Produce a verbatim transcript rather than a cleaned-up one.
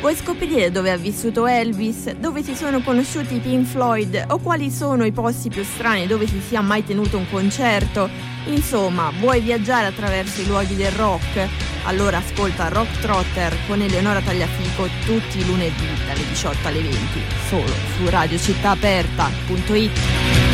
Vuoi scoprire dove ha vissuto Elvis, dove si sono conosciuti i Pink Floyd o quali sono i posti più strani dove si sia mai tenuto un concerto? Insomma, vuoi viaggiare attraverso i luoghi del rock? Allora ascolta Rock Trotter con Eleonora Tagliafico tutti i lunedì dalle diciotto alle venti, solo su radio città aperta punto it.